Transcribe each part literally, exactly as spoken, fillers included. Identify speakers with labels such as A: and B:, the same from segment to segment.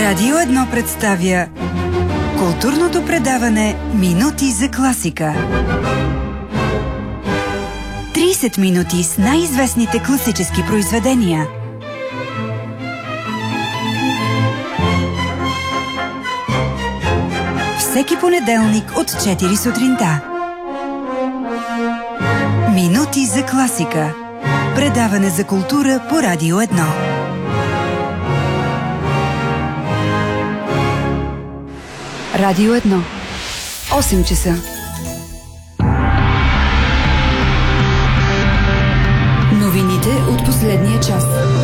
A: Радио едно представя културното предаване Минути за класика. трийсет минути с най-известните класически произведения. Всеки понеделник от четири сутринта. Минути за класика. Предаване за култура по Радио едно. Радио едно. осем часа. Новините от последния час.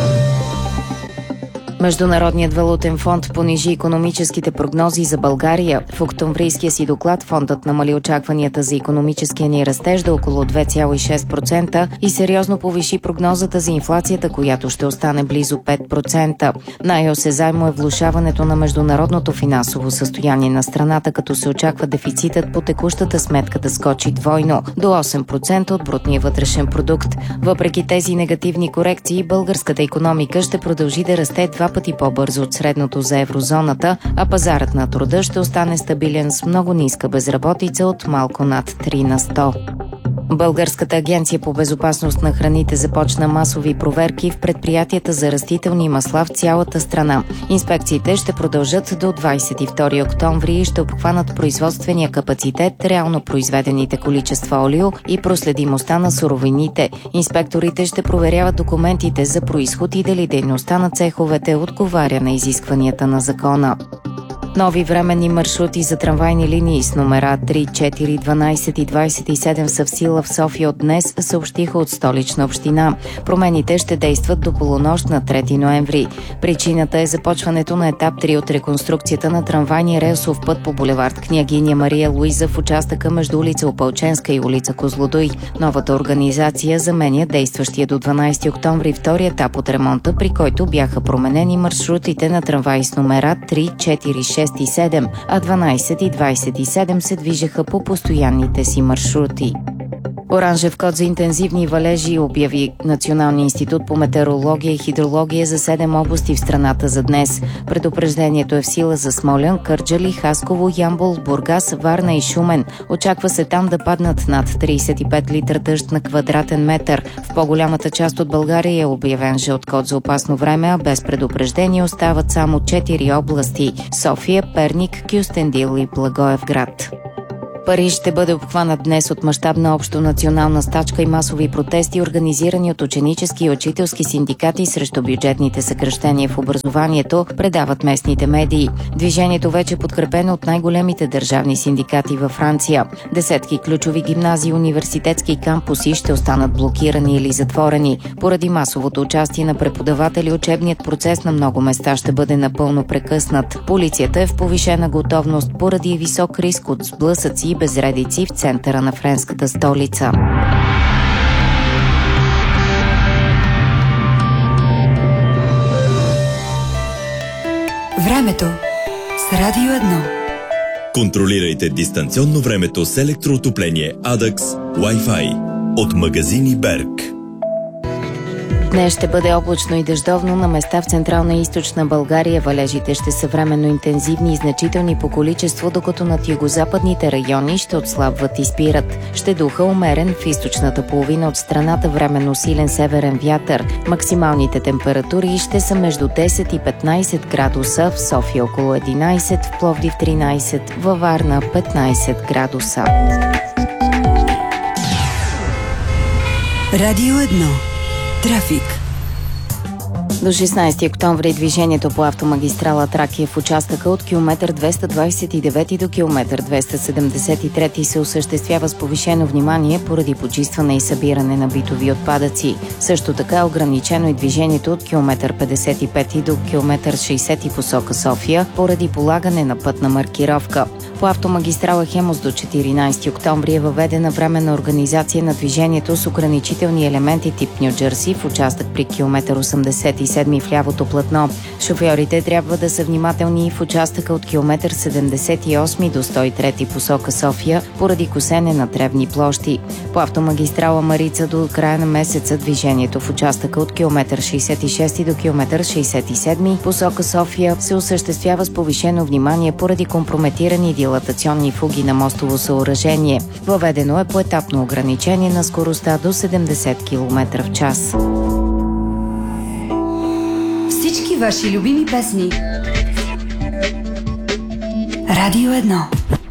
B: Международният валутен фонд понижи икономическите прогнози за България. В октомврийския си доклад фондът намали очакванията за икономическия ни растеж до около две цяло и шест процента и сериозно повиши прогнозата за инфлацията, която ще остане близо пет процента. Най-осезаемо е влошаването на международното финансово състояние на страната, като се очаква дефицитът по текущата сметка да скочи двойно до осем процента от брутния вътрешен продукт. Въпреки тези негативни корекции, българската икономика ще продължи да расте два пъти по-бързо от средното за еврозоната, а пазарът на труда ще остане стабилен с много ниска безработица от малко над три на сто. Българската агенция по безопасност на храните започна масови проверки в предприятията за растителни масла в цялата страна. Инспекциите ще продължат до двадесет и втори октомври и ще обхванат производствения капацитет, реално произведените количества олио и проследимостта на суровините. Инспекторите ще проверяват документите за произход и дали дейността на цеховете отговаря на изискванията на закона. Нови временни маршрути за трамвайни линии с номера три, четири, дванадесет и двадесет и седем са в сила в София от днес, съобщиха от Столична община. Промените ще действат до полунощ на трети ноември. Причината е започването на етап три от реконструкцията на трамвайния релсов път по булевард Княгиня Мария Луиза в участъка между улица Опалченска и улица Козлодуй. Новата организация заменя действащия до дванадесети октомври втори етап от ремонта, при който бяха променени маршрутите на трамваи с номера три, четири, шест и седем, а дванадесет и двадесет и седем се движеха по постоянните си маршрути. Оранжев код за интензивни валежи обяви Националния институт по метеорология и хидрология за седем области в страната за днес. Предупреждението е в сила за Смолян, Кърджали, Хасково, Ямбол, Бургас, Варна и Шумен. Очаква се там да паднат над тридесет и пет литра дъжд на квадратен метър. В по-голямата част от България е обявен жълт код за опасно време, а без предупреждение остават само четири области – София, Перник, Кюстендил и Благоевград. Париж ще бъде обхванат днес от мащабна общонационална стачка и масови протести, организирани от ученически и учителски синдикати срещу бюджетните съкращения в образованието, предават местните медии. Движението вече е подкрепено от най-големите държавни синдикати във Франция. Десетки ключови гимназии и университетски кампуси ще останат блокирани или затворени. Поради масовото участие на преподаватели, учебният процес на много места ще бъде напълно прекъснат. Полицията е в повишена готовност поради висок риск от сблъсъци и безредици в центъра на френската столица.
A: Времето с Радио едно.
C: Контролирайте дистанционно времето с електроотопление Адакс Wi-Fi от магазини Берг.
B: Днес ще бъде облачно и дъждовно на места в централна и източна България. Валежите ще са временно интензивни и значителни по количество, докато над югозападните райони ще отслабват и спират. Ще духа умерен в източната половина от страната временно силен северен вятър. Максималните температури ще са между десет и петнадесет градуса, в София около единадесет, в Пловдив тринадесет, във Варна петнадесет градуса.
A: Радио едно. Трафик.
B: До шестнадесети октомври движението по автомагистрала Тракия в участъка от километър двеста двадесет и девети до километър двеста седемдесет и трети се осъществява с повишено внимание поради почистване и събиране на битови отпадъци. Също така е ограничено и движението от километър петдесет и пети до километър шейсети посока София поради полагане на пътна маркировка. По автомагистрала Хемус до четиринадесети октомври е въведена временна организация на движението с ограничителни елементи тип Ню Джерси в участък при километър осемдесет и седми в лявото платно. Шофьорите трябва да са внимателни в участъка от километър седемдесет и осми до сто и трети посока София поради косене на тревни площи. По автомагистрала Марица до края на месеца движението в участъка от километър шейсет и шести до километър шейсет и седми посока София се осъществява с повишено внимание поради компрометирани дилатационни фуги на мостово съоръжение. Въведено е поетапно ограничение на скоростта до седемдесет километра в час.
A: Всички ваши любими песни. Радио едно.